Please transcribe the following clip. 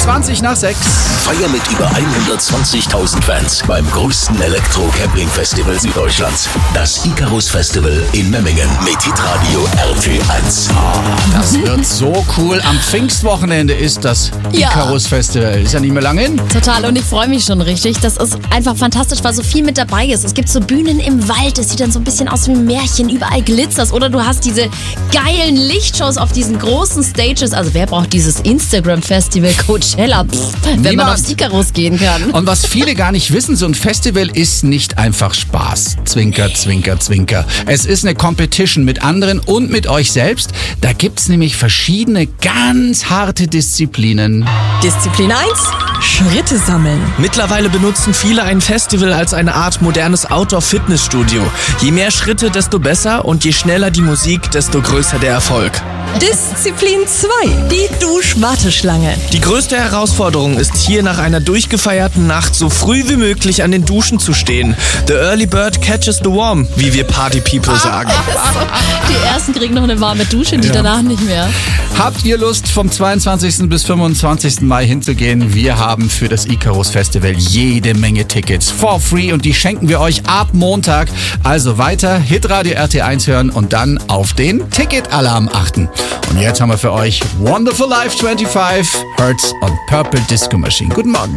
20 nach 6. Feier mit über 120.000 Fans beim größten Elektro-Camping-Festival Süddeutschlands. Das Icarus Festival in Memmingen mit Hitradio RT1. Das wird so cool. Am Pfingstwochenende ist das Icarus Festival. Ist ja nicht mehr lange hin. Total, und ich freue mich schon richtig. Das ist einfach fantastisch, weil so viel mit dabei ist. Es gibt so Bühnen im Wald, es sieht dann so ein bisschen aus wie ein Märchen, überall glitzert. Oder du hast diese geilen Lichtshows auf diesen großen Stages. Also wer braucht dieses Instagram-Festival Coachella, wenn man aufs Icarus gehen kann? Und was viele gar nicht wissen, so ein Festival ist nicht einfach Spaß. Zwinker, zwinker, zwinker. Es ist eine Competition mit anderen und mit euch selbst. Da gibt's nämlich verschiedene ganz harte Disziplinen. Disziplin 1, Schritte sammeln. Mittlerweile benutzen viele ein Festival als eine Art modernes Outdoor-Fitnessstudio. Je mehr Schritte, desto besser, und je schneller die Musik, desto größer der Erfolg. Disziplin 2, die Duschwarteschlange. Die größte Herausforderung ist hier, nach einer durchgefeierten Nacht so früh wie möglich an den Duschen zu stehen. The early bird catches the worm, wie wir Party People sagen. Die ersten kriegen noch eine warme Dusche, die danach nicht mehr. Habt ihr Lust, vom 22. bis 25. Mai hinzugehen? Wir haben für das Icarus Festival jede Menge Tickets for free und die schenken wir euch ab Montag. Also weiter Hitradio RT1 hören und dann auf den Ticketalarm achten. Und jetzt haben wir für euch Wonderful Life 25, Hertz und Purple Disco Machine. Guten Morgen.